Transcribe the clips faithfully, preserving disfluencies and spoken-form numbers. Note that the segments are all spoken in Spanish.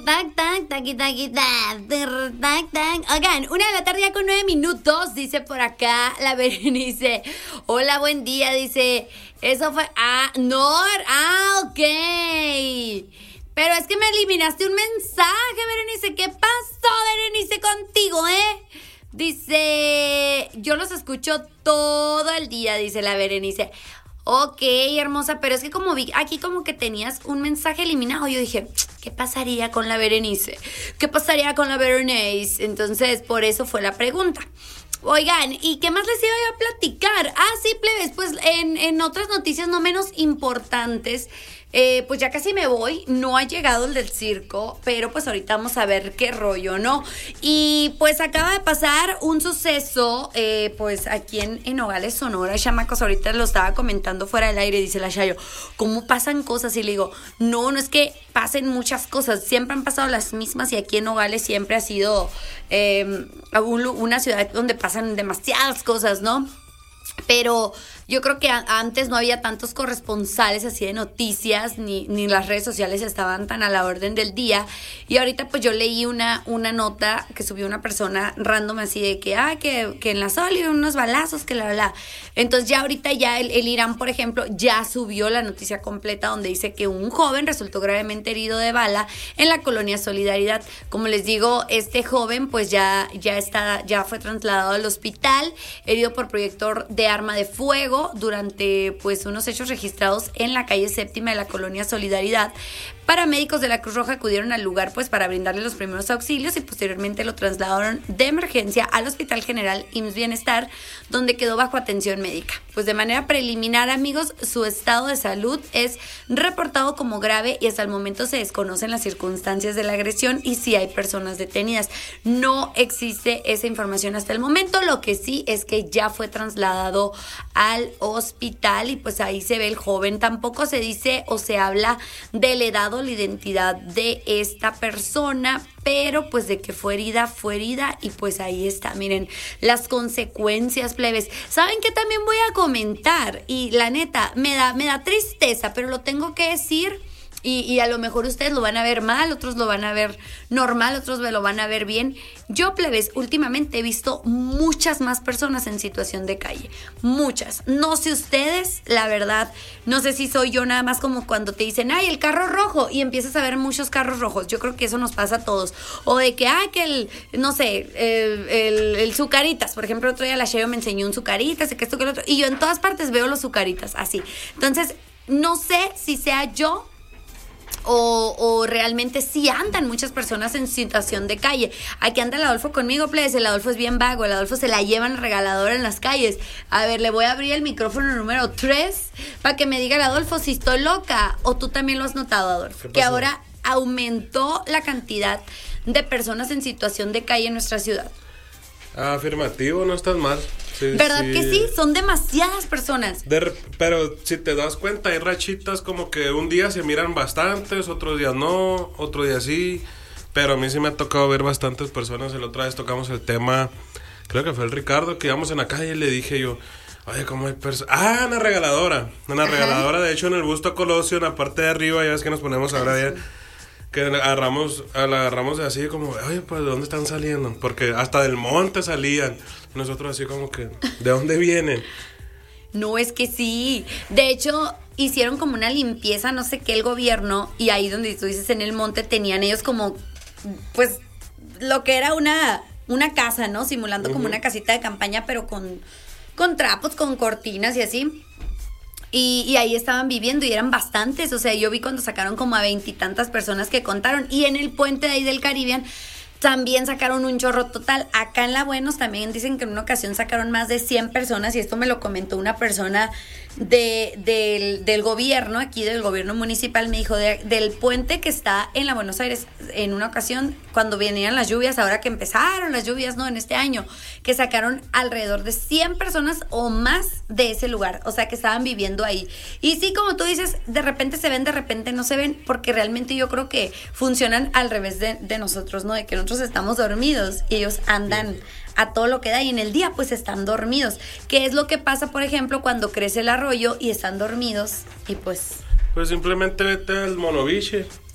tac, tac, taqui, taqui, tac, tac, tac. Oigan, una de la tarde ya con nueve minutos, dice por acá la Berenice. Hola, buen día, dice. Eso fue. Ah, no. Ah, ok. Pero es que me eliminaste un mensaje, Berenice. ¿Qué pasó, Berenice, contigo, eh? Dice, yo los escucho todo el día, dice la Berenice. Ok, hermosa, pero es que como vi aquí como que tenías un mensaje eliminado, yo dije, ¿qué pasaría con la Berenice? ¿Qué pasaría con la Berenice? Entonces, por eso fue la pregunta. Oigan, ¿y qué más les iba yo a platicar? Ah, sí, plebes, pues en, en otras noticias no menos importantes, eh, pues ya casi me voy, no ha llegado el del circo, pero pues ahorita vamos a ver qué rollo, ¿no? Y pues acaba de pasar un suceso, eh, pues aquí en, en Nogales, Sonora, chamacos, ahorita lo estaba comentando fuera del aire, dice la Chayo, ¿cómo pasan cosas? Y le digo, no, no es que pasen muchas cosas, siempre han pasado las mismas y aquí en Nogales siempre ha sido eh, una ciudad donde pasan demasiadas cosas, ¿no? Pero yo creo que a- antes no había tantos corresponsales así de noticias, ni, ni las redes sociales estaban tan a la orden del día. Y ahorita pues yo leí una, una nota que subió una persona random así de que, ah, que, que en la Sol iban unos balazos, que la, la, la. Entonces ya ahorita ya el, el Irán, por ejemplo, ya subió la noticia completa donde dice que un joven resultó gravemente herido de bala en la colonia Solidaridad. Como les digo, este joven pues ya, ya está, ya fue trasladado al hospital, herido por proyector de arma de fuego durante pues unos hechos registrados en la calle séptima de la colonia Solidaridad. Paramédicos de la Cruz Roja acudieron al lugar pues para brindarle los primeros auxilios y posteriormente lo trasladaron de emergencia al Hospital General I M S S Bienestar, donde quedó bajo atención médica. Pues de manera preliminar, amigos, su estado de salud es reportado como grave y hasta el momento se desconocen las circunstancias de la agresión y si hay personas detenidas. No existe esa información hasta el momento, lo que sí es que ya fue trasladado al hospital y pues ahí se ve el joven. Tampoco se dice o se habla de la edad o la identidad de esta persona, pero pues de que fue herida, fue herida y pues ahí está, miren, las consecuencias, plebes. ¿Saben qué también voy a comentar? Y la neta, me da, me da tristeza, pero lo tengo que decir. Y, y a lo mejor ustedes lo van a ver mal, otros lo van a ver normal, otros lo van a ver bien. Yo, plebes, últimamente he visto muchas más personas en situación de calle. Muchas. No sé ustedes, la verdad, no sé si soy yo nada más como cuando te dicen, ay, el carro rojo, y empiezas a ver muchos carros rojos. Yo creo que eso nos pasa a todos. O de que, ay, que el, no sé, el, el, el Zucaritas. Por ejemplo, otro día la Chayo me enseñó un Zucaritas, y que esto, que lo otro. Y yo en todas partes veo los Zucaritas, así. Entonces, no sé si sea yo O, o realmente sí andan muchas personas en situación de calle. Aquí anda el Adolfo conmigo, plebes. El Adolfo es bien vago. El Adolfo se la lleva en regalador en las calles. A ver, le voy a abrir el micrófono número tres para que me diga el Adolfo si estoy loca. O tú también lo has notado, Adolfo, que ahora aumentó la cantidad de personas en situación de calle en nuestra ciudad. Afirmativo, no estás mal. Sí, ¿Verdad sí. que sí? Son demasiadas personas. De, pero si te das cuenta, hay rachitas como que un día se miran bastantes, otros días no, otro día sí. Pero a mí sí me ha tocado ver bastantes personas. El otra vez tocamos el tema, creo que fue el Ricardo, que íbamos en la calle y le dije yo, oye, ¿cómo hay personas? Ah, una regaladora. Una Ajá. regaladora, de hecho, en el Busto Colosio, en la parte de arriba, ya ves que nos ponemos ahora bien. Que agarramos, la agarramos así como, oye, pues ¿de dónde están saliendo? Porque hasta del monte salían. Nosotros así como que, ¿de dónde vienen? No, es que sí. De hecho, hicieron como una limpieza, no sé qué, el gobierno. Y ahí donde tú dices, en el monte, tenían ellos como, pues, lo que era una, una casa, ¿no? Simulando uh-huh. como una casita de campaña, pero con, con trapos, con cortinas y así. Y, y ahí estaban viviendo y eran bastantes, o sea, yo vi cuando sacaron como a veintitantas personas que contaron. Y en el puente de ahí del Caribbean también sacaron un chorro total. Acá en La Buenos también dicen que en una ocasión sacaron más de cien personas y esto me lo comentó una persona de, del, del gobierno, aquí del gobierno municipal, me dijo de, del puente que está en la Buenos Aires, en una ocasión cuando venían las lluvias, ahora que empezaron las lluvias, no, en este año, que sacaron alrededor de cien personas o más de ese lugar, o sea, que estaban viviendo ahí. Y sí, como tú dices, de repente se ven, de repente no se ven, porque realmente yo creo que funcionan al revés de, de nosotros, ¿no? De que nosotros estamos dormidos y ellos andan a todo lo que da y en el día pues están dormidos. ¿Qué es lo que pasa, por ejemplo, cuando crece el arroyo y están dormidos? Y pues... Pues simplemente vete al Monoviche.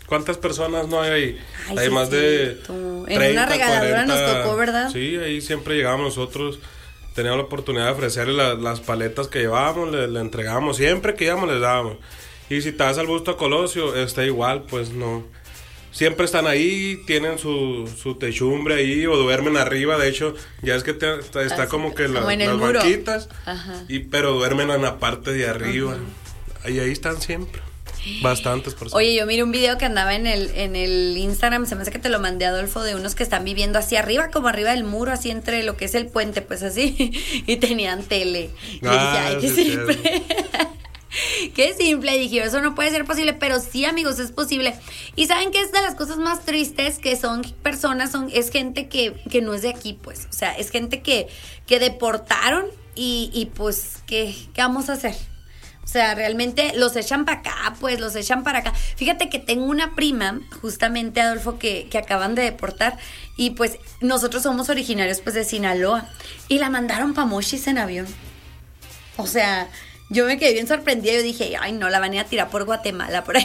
¿Cuántas personas no hay ahí? Ay, hay sí, más de cierto. treinta, En una regaladora cuarenta, nos tocó, ¿verdad? Sí, ahí siempre llegábamos nosotros. Teníamos la oportunidad de ofrecerle la, las paletas que llevábamos, le, le entregábamos. Siempre que íbamos les dábamos. Y si te vas al Busto Colosio, está igual, pues no. Siempre están ahí, tienen su, su techumbre ahí o duermen arriba. De hecho, ya es que te, está, está como que la, como en el las muro. banquitas, Ajá. y, pero duermen en la parte de arriba. Uh-huh. Y ahí están siempre. Bastantes personas. Oye, yo miré un video que andaba en el, en el Instagram, se me hace que te lo mandé, Adolfo, de unos que están viviendo así arriba, como arriba del muro, así entre lo que es el puente, pues así, y tenían tele. Y Ah, dije, ay, qué sí, simple. Qué simple, dije, eso no puede ser posible, pero sí, amigos, es posible. Y saben que es de las cosas más tristes, que son personas, son es gente que, que no es de aquí, pues, o sea, es gente que, que deportaron y, y pues, ¿qué, ¿qué vamos a hacer? O sea, realmente los echan para acá, pues, los echan para acá. Fíjate que tengo una prima, justamente, Adolfo, que, que acaban de deportar. Y pues, nosotros somos originarios, pues, de Sinaloa. Y la mandaron pa' Mochis en avión. O sea, yo me quedé bien sorprendida. Yo dije, ay, no, la van a ir a tirar por Guatemala, por ahí.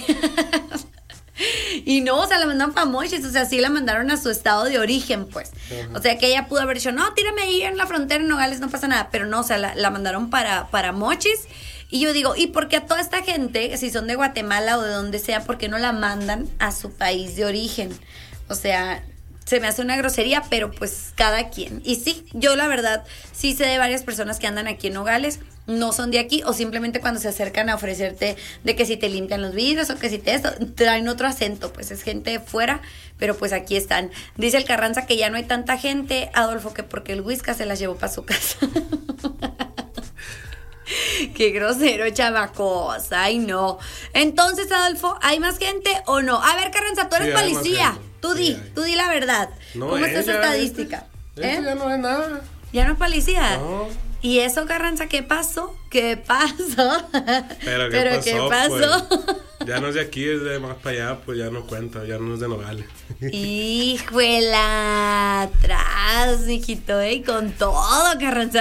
Y no, o sea, la mandaron pa' Mochis. O sea, sí la mandaron a su estado de origen, pues. Uh-huh. O sea, que ella pudo haber dicho, no, tírame ahí en la frontera, en Nogales, no pasa nada. Pero no, o sea, la, la mandaron para, para Mochis. Y yo digo, ¿y por qué a toda esta gente, si son de Guatemala o de donde sea, por qué no la mandan a su país de origen? O sea, se me hace una grosería, pero pues cada quien. Y sí, yo la verdad, sí sé de varias personas que andan aquí en Nogales, no son de aquí, o simplemente cuando se acercan a ofrecerte de que si te limpian los vidrios o que si te esto, traen otro acento, pues es gente de fuera, pero pues aquí están. Dice el Carranza que ya no hay tanta gente, Adolfo, que porque el Whiskas se las llevó para su casa. Qué grosero, chavacos. Ay, no. Entonces, Adolfo, ¿hay más gente o no? A ver, Carranza, tú eres sí, policía. Tú sí, di, hay. tú di la verdad. No, ¿cómo está esa estadística? Este, este ¿Eh? Ya no es nada. ¿Ya no es policía? No. ¿Y eso, Carranza, qué pasó? ¿Qué pasó? Pero ¿qué ¿Pero pasó? ¿qué pasó? Pues, ya no es de aquí, es de más para allá, pues ya no cuenta, ya no es de Nogales. Híjuela, atrás, mijito, ¿eh? Con todo, Carranza.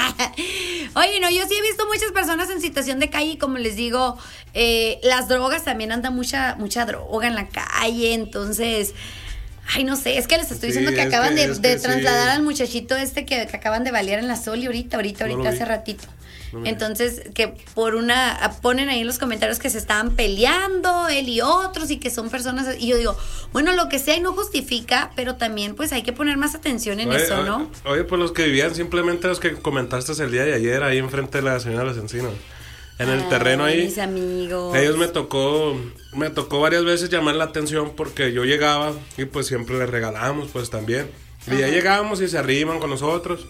Oye, no, yo sí he visto muchas personas en situación de calle y como les digo, eh, las drogas, también anda mucha, mucha droga en la calle, entonces... Ay, no sé, es que les estoy diciendo sí, que acaban que, de, de que trasladar sí. al muchachito este que, que acaban de balear en la Soli ahorita, ahorita, ahorita, no hace ratito. No Entonces, que por una, ponen ahí en los comentarios que se estaban peleando, él y otros, y que son personas, y yo digo, bueno, lo que sea y no justifica, pero también pues hay que poner más atención en oye, eso, ¿no? Oye, pues los que vivían, simplemente los que comentaste el día de ayer, ahí enfrente de la señora Los Encinos. En el Ay, terreno ahí, mis amigos. Ellos me tocó, me tocó varias veces llamar la atención porque yo llegaba y pues siempre les regalábamos pues también. Y ya llegábamos y se arriman con nosotros.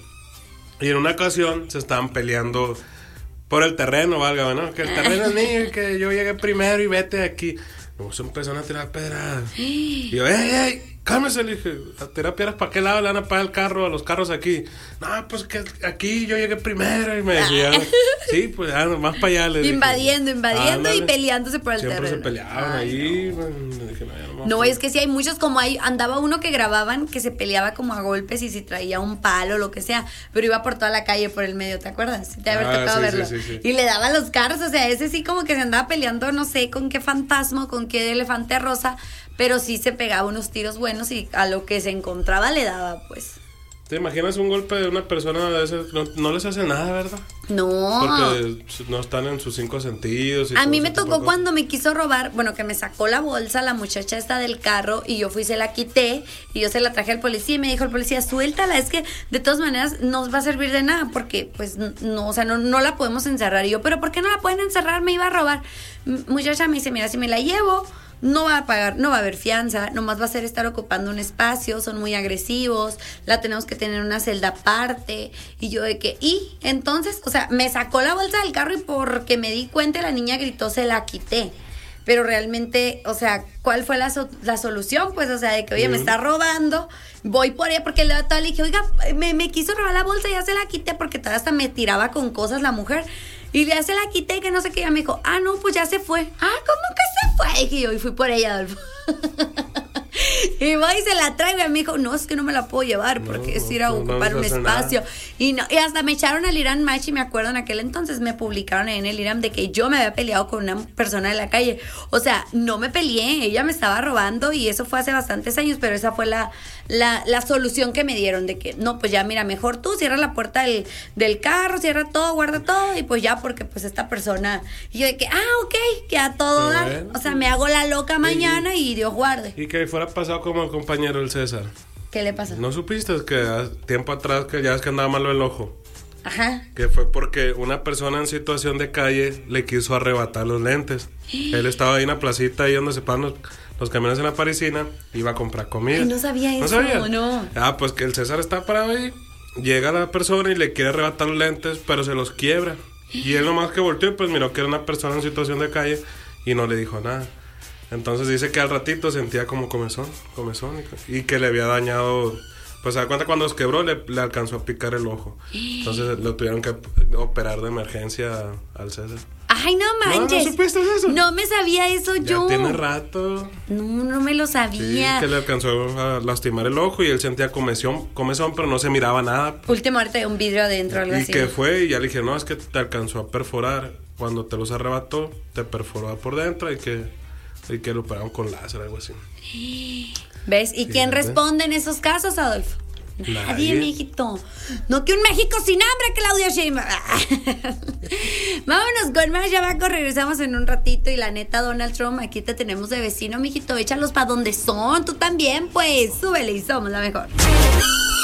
Y en una ocasión se estaban peleando por el terreno, valga, ¿no? Que el terreno es mío y que yo llegué primero y vete de aquí. Luego se empezaron a tirar pedradas. Y yo, ¡ey, ey! Cálmese, le dije, a tirar piedras, ¿para qué lado le van a pagar el carro, a los carros aquí? No, pues que aquí yo llegué primero y me decían, sí, pues ya, más para allá. Le invadiendo, dije, invadiendo y peleándose por el siempre terreno. Siempre se peleaban Ay, ahí. No, bueno, dije, no, no, no es que sí hay muchos, como hay, andaba uno que grababan que se peleaba como a golpes y si traía un palo, lo que sea, pero iba por toda la calle por el medio, ¿te acuerdas? Te haber ah, tocado sí, verlo. Sí, sí, sí. Y le daba los carros, o sea, ese sí como que se andaba peleando, no sé con qué fantasma, con qué elefante rosa, pero sí se pegaba unos tiros buenos y a lo que se encontraba le daba, pues. ¿Te imaginas un golpe de una persona de ese? No, no les hace nada, ¿verdad? No. Porque no están en sus cinco sentidos. Y a mí me tocó cuando me quiso robar, bueno, que me sacó la bolsa la muchacha esta del carro y yo fui y se la quité y yo se la traje al policía y me dijo el policía, suéltala, es que de todas maneras no os va a servir de nada porque pues no, o sea, no, no la podemos encerrar. Y yo, ¿pero por qué no la pueden encerrar? Me iba a robar. Muchacha me dice, mira, si me la llevo... no va a pagar, no va a haber fianza, nomás va a ser estar ocupando un espacio, son muy agresivos, la tenemos que tener en una celda aparte, y yo de que, y entonces, o sea, me sacó la bolsa del carro y porque me di cuenta la niña gritó, se la quité, pero realmente, o sea, ¿cuál fue la, so- la solución? Pues, o sea, de que, oye, uh-huh. me está robando, voy por ella, porque le, le dije, oiga, me, me quiso robar la bolsa, ya se la quité, porque todavía hasta me tiraba con cosas la mujer, y ya se la quité, que no sé qué, ella me dijo, ah, no, pues ya se fue. Ah, ¿cómo que se fue? Y yo, y fui por ella, Adolfo. Y voy y se la traigo y me dijo, no, es que no me la puedo llevar porque no, es ir a no, ocupar no un espacio. Y, no, y hasta me echaron al Irán Match y me acuerdo en aquel entonces me publicaron en el Irán de que yo me había peleado con una persona de la calle. O sea, no me peleé, ella me estaba robando y eso fue hace bastantes años, pero esa fue la, la, la solución que me dieron de que, no, pues ya mira, mejor tú cierra la puerta del, del carro, cierra todo, guarda todo y pues ya porque pues esta persona, y yo de que, ah, ok, queda todo dar. Bueno. O sea, me hago la loca mañana y, y Dios guarde. Y que fuera pasado como el compañero el César. ¿Qué le pasó? ¿No supiste que tiempo atrás que ya ves que andaba malo el ojo? Ajá. Que fue porque una persona en situación de calle le quiso arrebatar los lentes. Él estaba ahí en la placita, ahí donde se paran los, los camiones en la Parisina, iba a comprar comida. Ay, no sabía ¿No eso, sabía? no. Ah, pues que el César está parado ahí, llega la persona y le quiere arrebatar los lentes, pero se los quiebra. Y él nomás que volteó y pues miró que era una persona en situación de calle y no le dijo nada. Entonces dice que al ratito sentía como comezón, comezón y, y que le había dañado, pues se da cuenta cuando los quebró le, le alcanzó a picar el ojo. Entonces lo tuvieron que operar de emergencia al César. Ay, no manches. ¿No, no supiste eso? No me sabía eso ya yo. Tiene rato. No, no me lo sabía. Sí, que le alcanzó a lastimar el ojo y él sentía comezón, comezón pero no se miraba nada. Última hora de un vidrio adentro, algo y así. Y que fue y ya le dije, no, es que te alcanzó a perforar. Cuando te los arrebató, te perforó por dentro y que, y que lo operaron con láser, algo así. ¿Ves? ¿Y sí, quién ¿ves? responde en esos casos, Adolfo? Nadie, Nadie, mijito. No que un México sin hambre, Claudia Sheinbaum. Vámonos con más llamaco, regresamos en un ratito. Y la neta, Donald Trump, aquí te tenemos de vecino, mijito. Échalos para donde son, tú también, pues. Súbele y somos la mejor.